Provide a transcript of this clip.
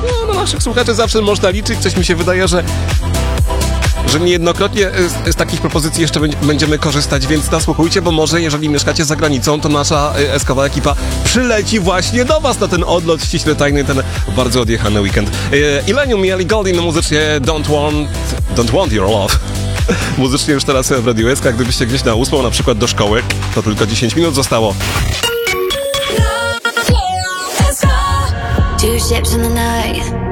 No, na naszych słuchaczy zawsze można liczyć. Coś mi się wydaje, że niejednokrotnie z takich propozycji jeszcze będziemy korzystać, więc nasłuchujcie, bo może jeżeli mieszkacie za granicą, to nasza eskowa ekipa przyleci właśnie do was na ten odlot ściśle tajny, ten bardzo odjechany weekend. Illenium i Ellie Goulding muzycznie Don't Want Your Love. Muzycznie już teraz w Radio SK, gdybyście gdzieś na 8 na przykład do szkoły, to tylko 10 minut zostało. Two ships in the night.